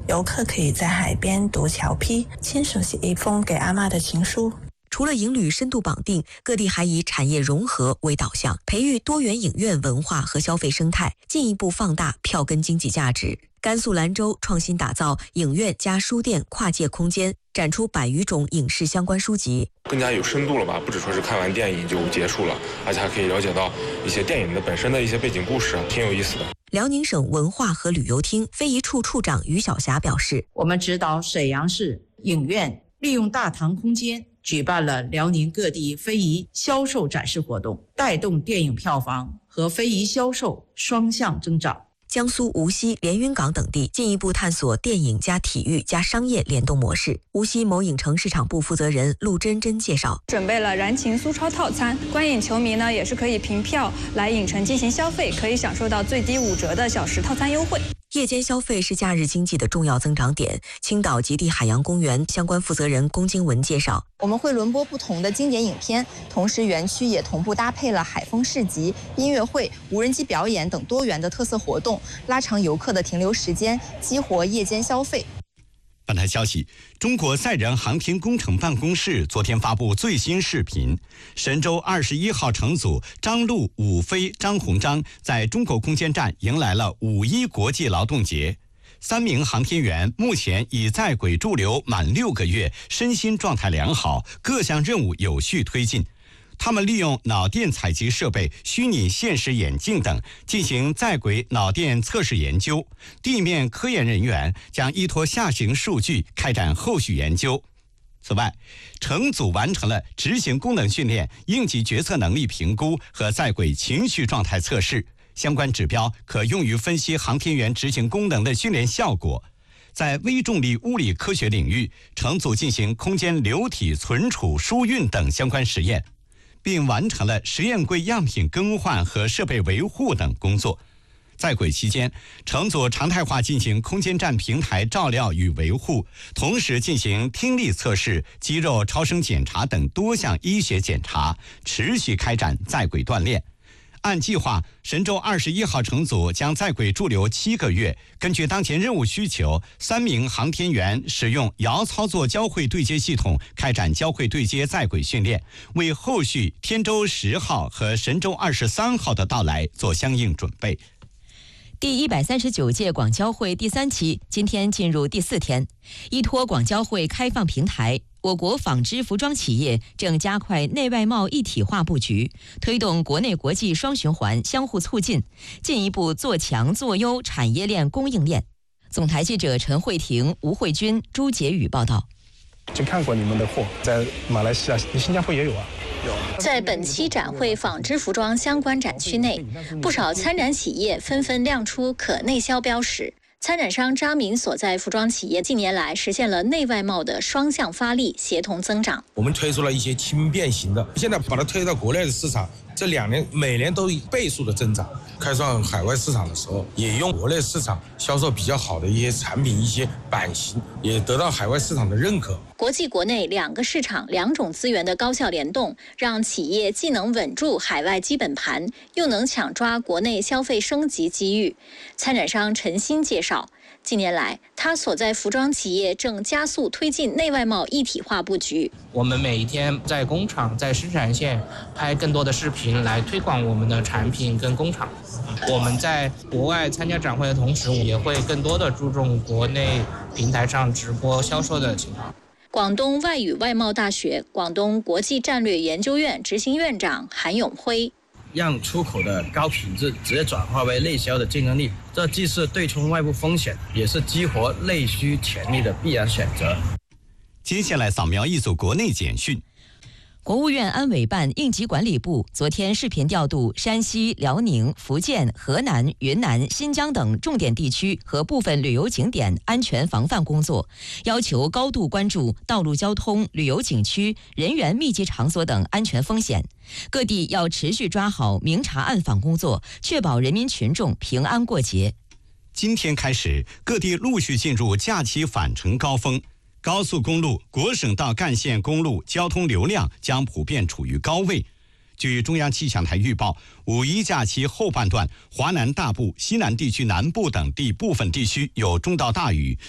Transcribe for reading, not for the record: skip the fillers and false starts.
游客可以在海边读桥批，亲手写一封给阿嬷的情书。 除了营旅深度绑定，各地还以产业融合为导向，培育多元影院文化和消费生态，进一步放大票根经济价值。甘肃兰州创新打造影院加书店跨界空间，展出100余种影视相关书籍， 更加有深度了吧？不只说是看完电影就结束了，而且还可以了解到一些电影的本身的一些背景故事，挺有意思的。 辽宁省文化和旅游厅非遗处处长于晓霞表示， 我们指导沈阳市影院利用大堂空间举办了辽宁各地非遗销售展示活动，带动电影票房和非遗销售双向增长。 江苏无锡、连云港等地进一步探索电影加体育加商业联动模式。无锡某影城市场部负责人陆真真介绍， 准备了燃情苏超套餐，观影球迷呢也是可以凭票来影城进行消费，可以享受到最低5折的小时套餐优惠。 夜间消费是假日经济的重要增长点。青岛极地海洋公园相关负责人龚经文介绍， 我们会轮播不同的经典影片，同时园区也同步搭配了海风市集、音乐会、无人机表演等多元的特色活动，拉长游客的停留时间，激活夜间消费。 本台消息，中国载人航天工程办公室昨天发布最新视频，神舟21号乘组张陆、武飞、张鸿章在中国空间站迎来了5·1国际劳动节。3名航天员目前已在轨驻留满6个月，身心状态良好，各项任务有序推进。他们利用脑电采集设备、虚拟现实眼镜等进行在轨脑电测试研究，地面科研人员将依托下行数据开展后续研究。此外，乘组完成了执行功能训练、应急决策能力评估和在轨情绪状态测试，相关指标可用于分析航天员执行功能的训练效果。在微重力物理科学领域，乘组进行空间流体存储、输运等相关实验，并完成了实验柜样品更换和设备维护等工作。在轨期间，乘组常态化进行空间站平台照料与维护，同时进行听力测试、肌肉超声检查等多项医学检查，持续开展在轨锻炼。按计划，神舟21号乘组将在轨驻留7个月。根据当前任务需求，3名航天员使用遥操作交会对接系统开展交会对接在轨训练，为后续天舟10号和神舟23号的到来做相应准备。 第139届广交会第3期今天进入第4天，依托广交会开放平台，我国纺织服装企业正加快内外贸一体化布局，推动国内国际双循环相互促进，进一步做强做优产业链供应链。总台记者陈慧婷、吴慧君、朱杰宇报道。 就看过你们的货，在马来西亚、新加坡也有啊。 在本期展会纺织服装相关展区内，不少参展企业纷纷亮出可内销标识。参展商张明所在服装企业近年来实现了内外贸的双向发力，协同增长。 我们推出了一些轻便型的，现在把它推到国内的市场，这2年每年都倍数的增长。开创海外市场的时候，也用国内市场销售比较好的一些产品、一些版型，也得到海外市场的认可。 国际国内2个市场、2种资源的高效联动，让企业既能稳住海外基本盘，又能抢抓国内消费升级机遇。参展商陈鑫介绍，近年来，他所在服装企业正加速推进内外贸一体化布局。 我们每一天在工厂、在生产线拍更多的视频，来推广我们的产品跟工厂。我们在国外参加展会的同时，也会更多的注重国内平台上直播销售的情况。 广东外语外贸大学广东国际战略研究院执行院长韩永辉， 让出口的高品质直接转化为内销的竞争力，这既是对冲外部风险，也是激活内需潜力的必然选择。 接下来扫描一组国内简讯。 国务院安委办应急管理部昨天视频调度山西、辽宁、福建、河南、云南、新疆等重点地区和部分旅游景点安全防范工作，要求高度关注道路交通、旅游景区、人员密集场所等安全风险。各地要持续抓好明察暗访工作，确保人民群众平安过节。 今天开始，各地陆续进入假期返程高峰。高速公路、国省道干线公路交通流量将普遍处于高位。据中央气象台预报，5·1假期后半段，华南大部、西南地区南部等地部分地区有中到大雨。